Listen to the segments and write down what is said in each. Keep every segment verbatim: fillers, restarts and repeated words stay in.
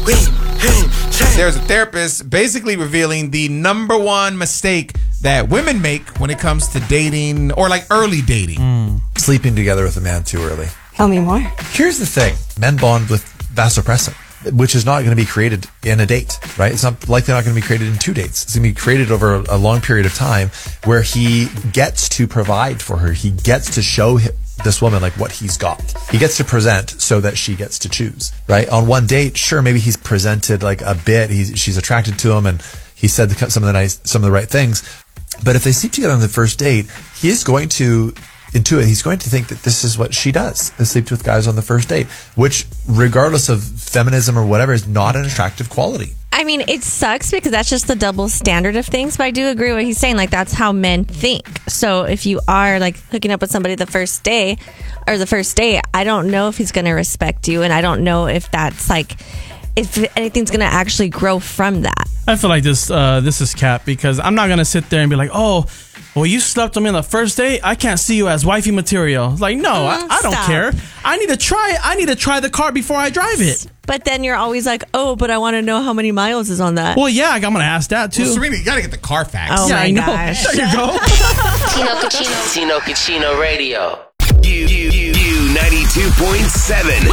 There's a therapist basically revealing the number one mistake that women make when it comes to dating or like early dating. Mm. Sleeping together with a man too early. Tell me more. Here's the thing. Men bond with vasopressin, which is not going to be created in a date, right? It's not likely not going to be created in two dates. It's going to be created over a long period of time where he gets to provide for her. He gets to show this woman like what he's got. He gets to present so that she gets to choose, right? On one date, sure, maybe he's presented like a bit. He's, she's attracted to him and he said the, some of the nice, some of the right things. But if they sleep together on the first date, he is going to intuit. He's going to think that this is what she does. They sleep with guys on the first date, which regardless of feminism or whatever is not an attractive quality. I mean, it sucks because that's just the double standard of things, but I do agree with what he's saying. Like, that's how men think. So if you are like hooking up with somebody the first day or the first date, I don't know if he's going to respect you. And I don't know if that's like, if anything's going to actually grow from that. I feel like this, uh, this is cap because I'm not going to sit there and be like, oh, well, you slept with me on the first date. I can't see you as wifey material. Like, no, mm, I, I don't stop. care. I need to try it. I need to try the car before I drive it. But then you're always like, oh, but I want to know how many miles is on that. Well, yeah, I'm going to ask that too. Well, Serena, you got to get the Carfax. Oh, yeah, my I know. gosh. There you go. Tino Cucino. Tino Cucino Radio. You, you, you, you ninety-two point seven.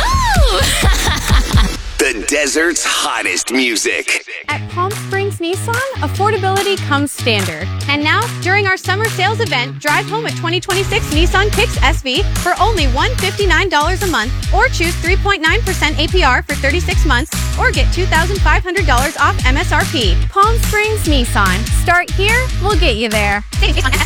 The desert's hottest music. At Palm Springs Nissan, affordability comes standard. And now, during our summer sales event, drive home a twenty twenty-six Nissan Kicks S V for only one hundred fifty-nine dollars a month, or choose three point nine percent A P R for thirty-six months, or get two thousand five hundred dollars off M S R P. Palm Springs Nissan. Start here, we'll get you there.